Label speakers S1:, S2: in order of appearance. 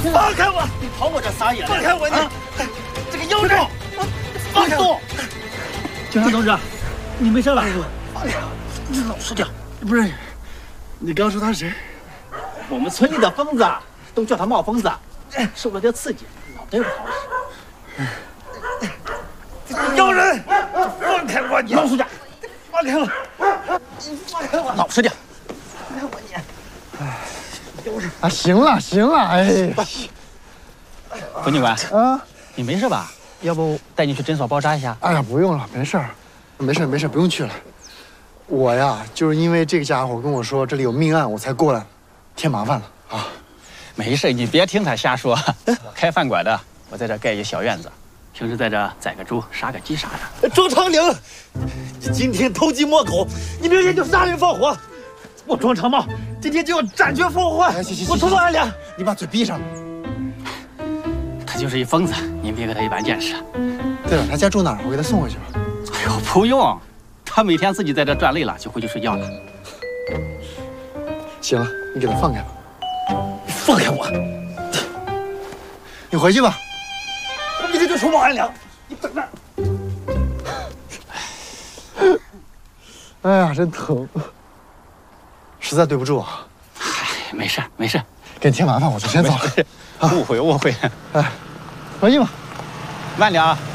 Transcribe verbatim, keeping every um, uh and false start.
S1: 放开我！
S2: 你跑我这撒野！
S1: 放开我！你这个妖人！
S2: 放动！
S3: 警察同志，你没事吧？
S1: 放开我！
S2: 你老实点。
S1: 不是，你刚说他是谁？
S2: 我们村里的疯子都叫他冒疯子，受了点刺激，脑袋不好
S1: 使。妖人！放开我！你
S2: 老实点！
S1: 放开我！你放开我！
S2: 老实点！
S1: 放开我你！哎，妖人！
S4: 啊，行了行了，哎，
S2: 冯警官
S4: 啊，
S2: 你没事吧？要不带你去诊所包扎一下？
S4: 哎呀，不用了，没事儿，没事儿没事儿，不用去了。我呀，就是因为这个家伙跟我说这里有命案，我才过来，添麻烦了啊。
S2: 没事，你别听他瞎说。我开饭馆的，我在这盖一小院子，平时在这宰个猪、杀个鸡啥的。
S1: 庄长岭，你今天偷鸡摸狗，你明天就杀人放火。我庄长茂今天就要斩绝烽火。
S4: 哎，行行行，
S1: 我投了二两，
S4: 你把嘴闭上。
S2: 他就是一疯子，您别给他一般见识。
S4: 对了，他家住哪儿？我给他送回去吧。
S2: 哎呦，不用，他每天自己在这转累了就回去睡觉了。
S4: 行了，你给他放开吧。
S1: 放开我！
S4: 你回去吧。
S1: 我明天就筹报二两，你等着。
S4: 哎呀，真疼，实在对不住啊。
S2: 嗨，没事没事，
S4: 给你添麻烦，我就先走了。
S2: 误会误会。
S4: 哎，回去吧，
S2: 慢点啊。